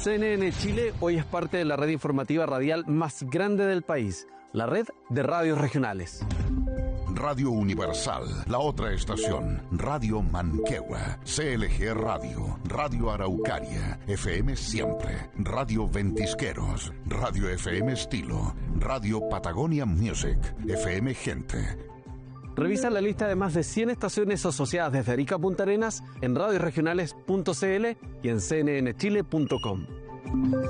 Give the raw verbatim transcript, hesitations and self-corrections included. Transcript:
C N N Chile hoy es parte de la red informativa radial más grande del país, la red de radios regionales. Radio Universal, la otra estación, Radio Manquehue, C L G Radio, Radio Araucaria, F M Siempre, Radio Ventisqueros, Radio F M Estilo, Radio Patagonia Music, F M Gente. Revisa la lista de más de cien estaciones asociadas desde Arica a Punta Arenas en radios regionales punto c l y en c n n chile punto com.